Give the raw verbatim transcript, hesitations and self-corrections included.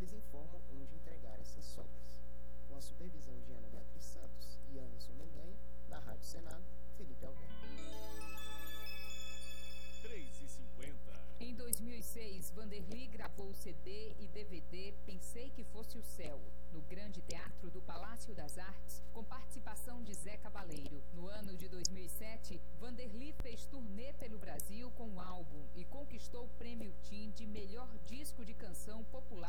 eles informam onde entregar essas obras. Com a supervisão de Ana Beatriz Santos e Anderson Mendanha, da Rádio Senado, Felipe Alberto. três e cinquenta. Em dois mil e seis, Vanderly gravou o C D e D V D Pensei que Fosse o Céu, no Grande Teatro do Palácio das Artes, com participação de Zé Cabaleiro. No ano de dois mil e sete, Vanderly fez turnê pelo Brasil com o álbum e conquistou o prêmio